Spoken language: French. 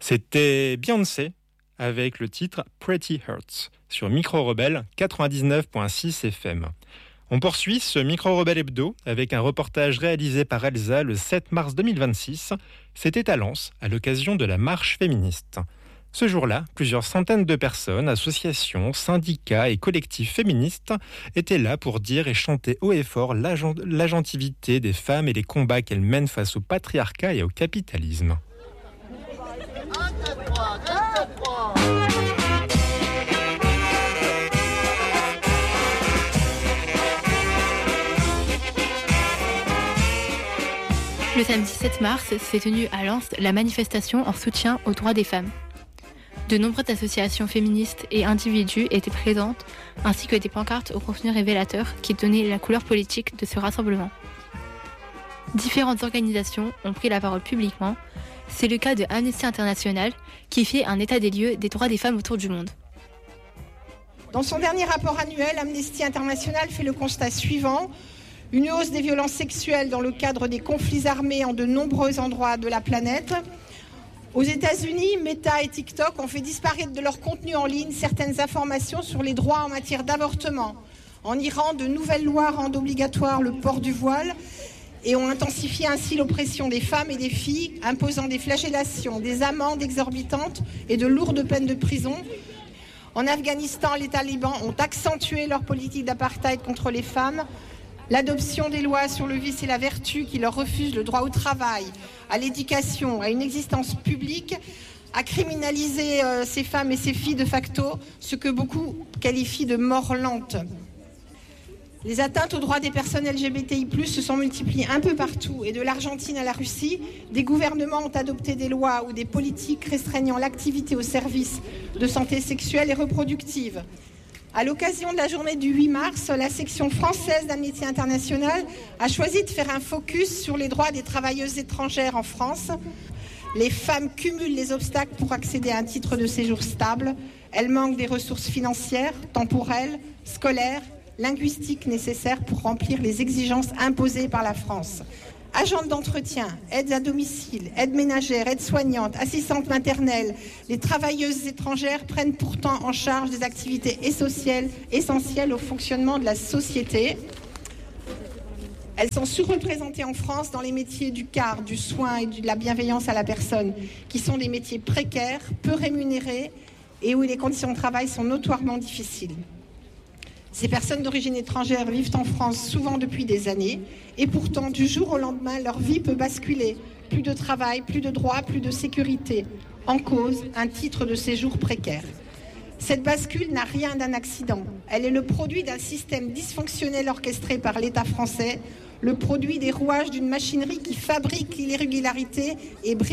C'était Beyoncé avec le titre Pretty Hurts sur Micro Rebelle 99.6 FM. On poursuit ce Micro Rebelle Hebdo avec un reportage réalisé par Elsa le 7 mars 2026. C'était à Lens à l'occasion de la marche féministe. Ce jour-là, plusieurs centaines de personnes, associations, syndicats et collectifs féministes étaient là pour dire et chanter haut et fort l'agentivité des femmes et les combats qu'elles mènent face au patriarcat et au capitalisme. Le samedi 7 mars s'est tenue à Lens la manifestation en soutien aux droits des femmes. De nombreuses associations féministes et individus étaient présentes, ainsi que des pancartes au contenu révélateur qui donnaient la couleur politique de ce rassemblement. Différentes organisations ont pris la parole publiquement. C'est le cas de Amnesty International qui fait un état des lieux des droits des femmes autour du monde. Dans son dernier rapport annuel, Amnesty International fait le constat suivant. Une hausse des violences sexuelles dans le cadre des conflits armés en de nombreux endroits de la planète. Aux États-Unis, Meta et TikTok ont fait disparaître de leur contenu en ligne certaines informations sur les droits en matière d'avortement. En Iran, de nouvelles lois rendent obligatoire le port du voile et ont intensifié ainsi l'oppression des femmes et des filles, imposant des flagellations, des amendes exorbitantes et de lourdes peines de prison. En Afghanistan, les talibans ont accentué leur politique d'apartheid contre les femmes. L'adoption des lois sur le vice et la vertu qui leur refusent le droit au travail, à l'éducation, à une existence publique, a criminalisé ces femmes et ces filles de facto, ce que beaucoup qualifient de mort lente. Les atteintes aux droits des personnes LGBTI+, se sont multipliées un peu partout, et de l'Argentine à la Russie, des gouvernements ont adopté des lois ou des politiques restreignant l'activité au service de santé sexuelle et reproductive. À l'occasion de la journée du 8 mars, la section française d'Amnesty International a choisi de faire un focus sur les droits des travailleuses étrangères en France. Les femmes cumulent les obstacles pour accéder à un titre de séjour stable. Elles manquent des ressources financières, temporelles, scolaires, linguistiques nécessaires pour remplir les exigences imposées par la France. Agentes d'entretien, aides à domicile, aides ménagères, aides soignantes, assistantes maternelles, les travailleuses étrangères prennent pourtant en charge des activités essentielles au fonctionnement de la société. Elles sont surreprésentées en France dans les métiers du quart, du soin et de la bienveillance à la personne, qui sont des métiers précaires, peu rémunérés et où les conditions de travail sont notoirement difficiles. Ces personnes d'origine étrangère vivent en France souvent depuis des années et pourtant, du jour au lendemain, leur vie peut basculer. Plus de travail, plus de droits, plus de sécurité. En cause, un titre de séjour précaire. Cette bascule n'a rien d'un accident. Elle est le produit d'un système dysfonctionnel orchestré par l'État français, le produit des rouages d'une machinerie qui fabrique l'irrégularité et